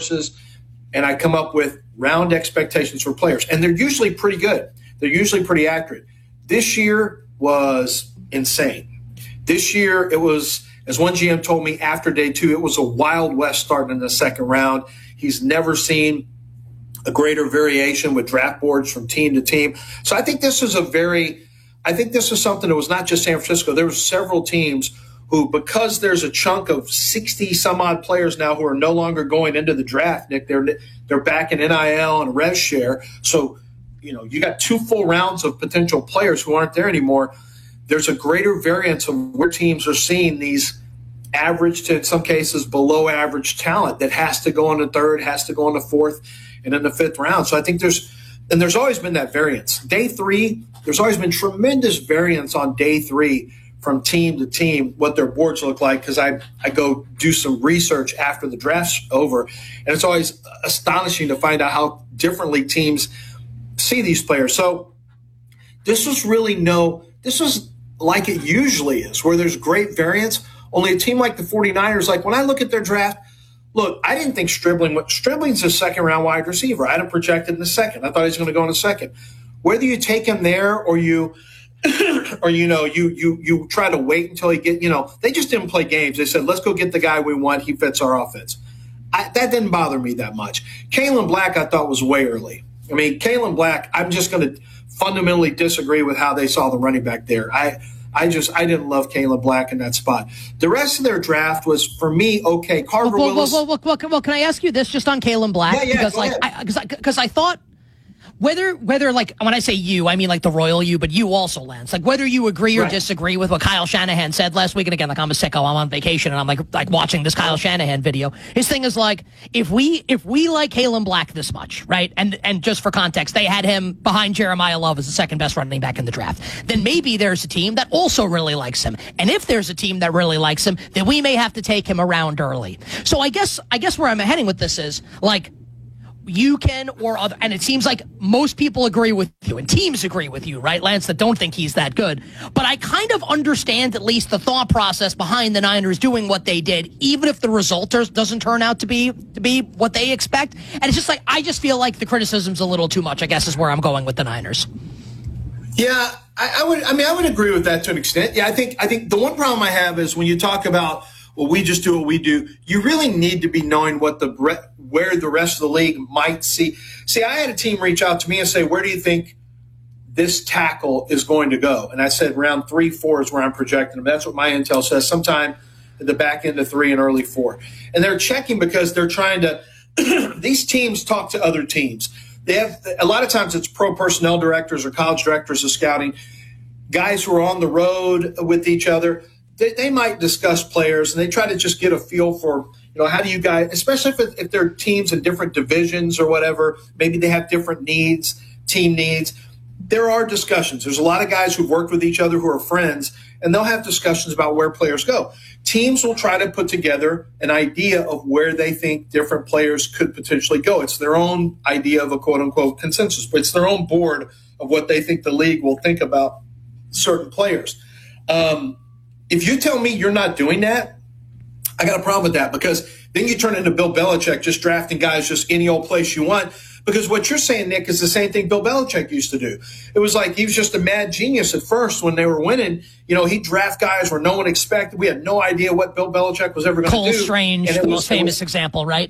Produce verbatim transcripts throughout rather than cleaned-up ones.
sources, and I come up with round expectations for players. And they're usually pretty good. They're usually pretty accurate. This year was insane. This year it was, as one G M told me after day two, it was a Wild West starting in the second round. He's never seen a greater variation with draft boards from team to team. So I think this is a very, I think this is something that was not just San Francisco. There were several teams who, because there's a chunk of sixty some odd players now who are no longer going into the draft, Nick, they're they're back in N I L and rev share. So, you know, you got two full rounds of potential players who aren't there anymore. There's a greater variance of where teams are seeing these average to, in some cases, below average talent that has to go in the third, has to go in the fourth, and in the fifth round. So I think there's, and there's always been that variance. Day three, there's always been tremendous variance on day three from team to team, what their boards look like, because I, I go do some research after the draft's over, and it's always astonishing to find out how differently teams see these players. So this was really no, this was like it usually is, where there's great variance. Only a team like the 49ers, like when I look at their draft, look, I didn't think Stribling, Stribling's a second-round wide receiver. I had him projected in the second. I thought he was going to go in the second. Whether you take him there or you – or, you know, you you you try to wait until he get, you know, they just didn't play games. They said, let's go get the guy we want. He fits our offense. I, that didn't bother me that much. Kalen Black, I thought, was way early. I mean, Kalen Black, I'm just going to fundamentally disagree with how they saw the running back there. I I just, I didn't love Kalen Black in that spot. The rest of their draft was, for me, okay. Carver well, Willis. Well, well, well, well, well, can I ask you this just on Kalen Black? Yeah, yeah, because, go like, ahead. because I, because I thought, Whether, whether like, when I say you, I mean like the royal you, but you also, Lance. Like, whether you agree or Right. disagree with what Kyle Shanahan said last week, and again, like, I'm a sicko, I'm on vacation, and I'm like, like watching this Kyle Shanahan video. His thing is like, if we, if we like Kalen Black this much, right, and and just for context, they had him behind Jeremiah Love as the second best running back in the draft, then maybe there's a team that also really likes him. And if there's a team that really likes him, then we may have to take him around early. So I guess, I guess where I'm heading with this is, like, you can, or other, and it seems like most people agree with you, and teams agree with you, right, Lance, that don't think he's that good. But I kind of understand at least the thought process behind the Niners doing what they did, even if the result doesn't turn out to be to be what they expect. And it's just like, I just feel like the criticism's a little too much, I guess, is where I'm going with the Niners. Yeah, I, I would. I mean, I would agree with that to an extent. Yeah, I think. I think the one problem I have is when you talk about, well, we just do what we do. You really need to be knowing what the where the rest of the league might see. See, I had a team reach out to me and say, where do you think this tackle is going to go? And I said round three, four is where I'm projecting him. That's what my intel says, sometime at the back end of three and early four. And they're checking because they're trying to – these teams talk to other teams. They have – a lot of times it's pro personnel directors or college directors of scouting, guys who are on the road with each other. They, they might discuss players, and they try to just get a feel for, you know, how do you guys, especially if, it, if they're teams in different divisions or whatever, maybe they have different needs, team needs. There are discussions. There's a lot of guys who've worked with each other who are friends, and they'll have discussions about where players go. Teams will try to put together an idea of where they think different players could potentially go. It's their own idea of a quote-unquote consensus, but it's their own board of what they think the league will think about certain players. Um, If you tell me you're not doing that, I got a problem with that, because then you turn into Bill Belichick, just drafting guys just any old place you want. Because what you're saying, Nick, is the same thing Bill Belichick used to do. It was like he was just a mad genius at first when they were winning. You know, he'd draft guys where no one expected. We had no idea what Bill Belichick was ever going to do. Cole Strange, the was, most famous was, example, right?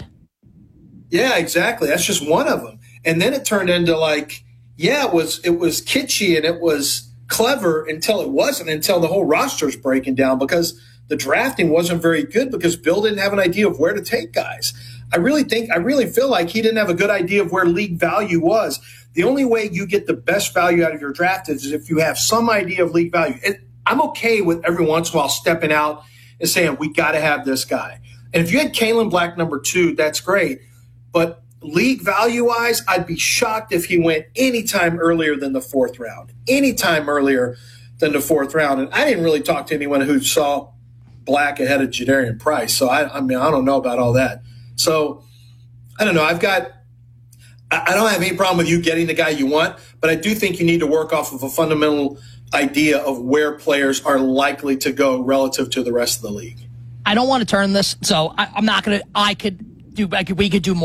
Yeah, exactly. That's just one of them. And then it turned into like, yeah, it was it was kitschy and it was clever until it wasn't, until the whole roster's breaking down because the drafting wasn't very good because Bill didn't have an idea of where to take guys. I really think, I really feel like he didn't have a good idea of where league value was. The only way you get the best value out of your draft is if you have some idea of league value. And I'm okay with every once in a while stepping out and saying, we got to have this guy. And if you had Kalen Black number two, that's great. But league value-wise, I'd be shocked if he went any time earlier than the fourth round. Any time earlier than the fourth round. And I didn't really talk to anyone who saw Black ahead of Jadarian Price. So, I, I mean, I don't know about all that. So, I don't know. I've got – I don't have any problem with you getting the guy you want, but I do think you need to work off of a fundamental idea of where players are likely to go relative to the rest of the league. I don't want to turn this, so I, I'm not going to – I could do – we could do more.